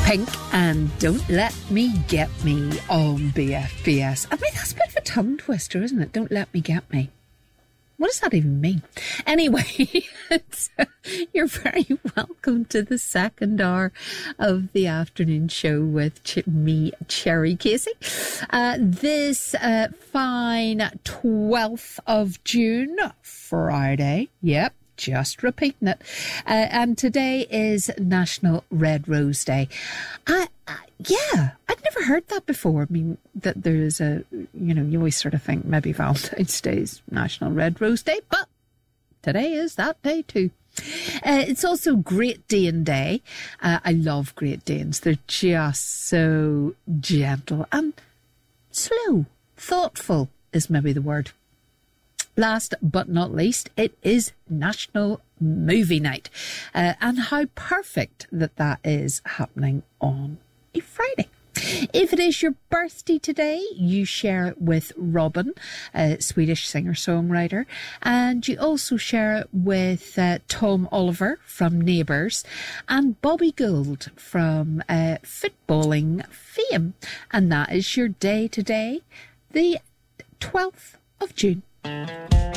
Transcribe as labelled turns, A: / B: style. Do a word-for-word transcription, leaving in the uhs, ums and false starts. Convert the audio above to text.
A: Pink and Don't Let Me Get Me on B F B S. I mean, that's a bit of a tongue twister, isn't it? Don't let me get me. What does that even mean? Anyway, it's, uh, you're very welcome to the second hour of the afternoon show with Ch- me, Cherry Casey. Uh, this uh, fine twelfth of June, Friday. Yep. Just repeating it. Uh, and today is National Red Rose Day. I, uh, yeah, I'd never heard that before. I mean, that there is a, you know, you always sort of think maybe Valentine's Day is National Red Rose Day, but today is that day too. Uh, it's also Great Dane Day. Uh, I love Great Danes. They're just so gentle and slow. Thoughtful is maybe the word. Last but not least, it is National Movie Night. Uh, and how perfect that that is happening on a Friday. If it is your birthday today, you share it with Robin, a Swedish singer-songwriter, and you also share it with uh, Tom Oliver from Neighbours and Bobby Gould from uh, footballing fame. And that is your day today, the twelfth of June.